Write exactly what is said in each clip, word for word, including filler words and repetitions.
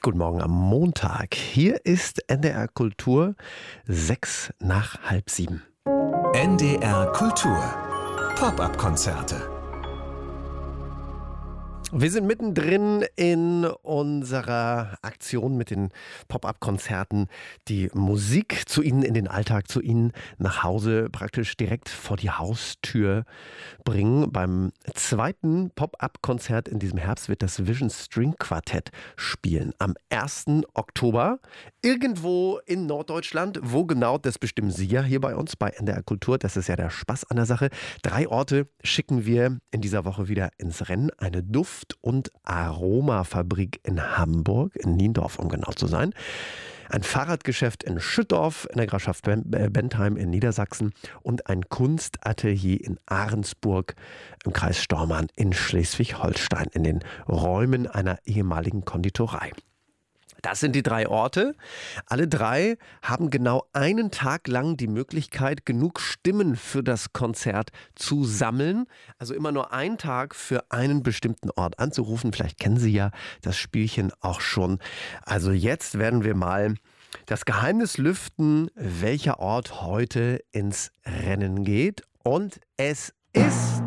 Guten Morgen am Montag. Hier ist N D R Kultur, sechs nach halb sieben. N D R Kultur. Pop-up-Konzerte. Wir sind mittendrin in unserer Aktion mit den Pop-up-Konzerten, die Musik zu Ihnen in den Alltag, zu Ihnen nach Hause praktisch direkt vor die Haustür bringen. Beim zweiten Pop-up-Konzert in diesem Herbst wird das Vision String Quartett spielen. Am ersten Oktober irgendwo in Norddeutschland. Wo genau, das bestimmen Sie ja hier bei uns bei N D R Kultur. Das ist ja der Spaß an der Sache. Drei Orte schicken wir in dieser Woche wieder ins Rennen. Eine Duft- und Aromafabrik in Hamburg, in Niendorf, um genau zu sein. Ein Fahrradgeschäft in Schüttorf in der Grafschaft Bentheim in Niedersachsen und ein Kunstatelier in Ahrensburg im Kreis Stormarn in Schleswig-Holstein in den Räumen einer ehemaligen Konditorei. Das sind die drei Orte. Alle drei haben genau einen Tag lang die Möglichkeit, genug Stimmen für das Konzert zu sammeln. Also immer nur einen Tag für einen bestimmten Ort anzurufen. Vielleicht kennen Sie ja das Spielchen auch schon. Also jetzt werden wir mal das Geheimnis lüften, welcher Ort heute ins Rennen geht. Und es ist...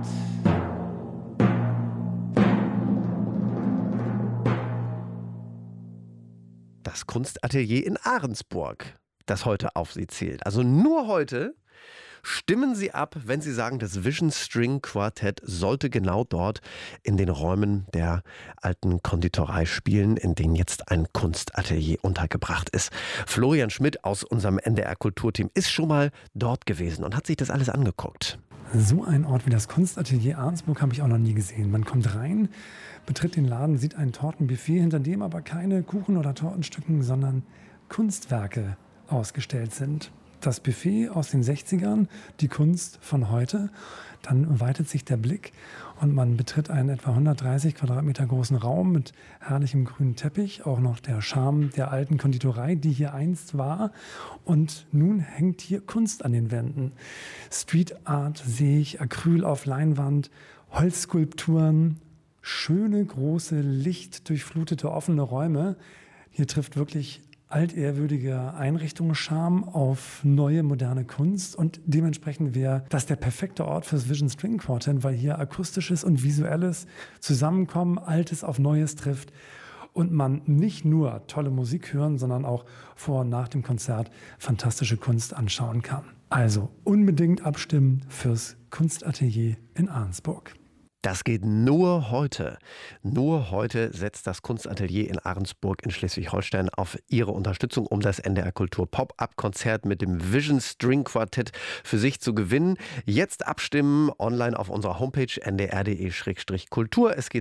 das Kunstatelier in Ahrensburg, das heute auf Sie zählt. Also nur heute stimmen Sie ab, wenn Sie sagen, das Vision String Quartett sollte genau dort in den Räumen der alten Konditorei spielen, in denen jetzt ein Kunstatelier untergebracht ist. Florian Schmidt aus unserem N D R Kulturteam ist schon mal dort gewesen und hat sich das alles angeguckt. So ein Ort wie das Kunstatelier Ahrensburg habe ich auch noch nie gesehen. Man kommt rein, betritt den Laden, sieht ein Tortenbuffet, hinter dem aber keine Kuchen oder Tortenstücken, sondern Kunstwerke ausgestellt sind. Das Buffet aus den sechzigern, die Kunst von heute. Dann weitet sich der Blick und man betritt einen etwa hundertdreißig Quadratmeter großen Raum mit herrlichem grünen Teppich. Auch noch der Charme der alten Konditorei, die hier einst war. Und nun hängt hier Kunst an den Wänden. Street Art sehe ich, Acryl auf Leinwand, Holzskulpturen, schöne, große, lichtdurchflutete, offene Räume. Hier trifft wirklich altehrwürdiger Einrichtungscharme auf neue, moderne Kunst und dementsprechend wäre das der perfekte Ort fürs Vision String Quartet, weil hier akustisches und visuelles zusammenkommen, Altes auf Neues trifft und man nicht nur tolle Musik hören, sondern auch vor und nach dem Konzert fantastische Kunst anschauen kann. Also unbedingt abstimmen fürs Kunstatelier in Ahrensburg. Das geht nur heute. Nur heute setzt das Kunstatelier in Ahrensburg in Schleswig-Holstein auf Ihre Unterstützung, um das N D R Kultur Pop-up-Konzert mit dem Vision String Quartett für sich zu gewinnen. Jetzt abstimmen online auf unserer Homepage n d r punkt d e slash kultur. Es geht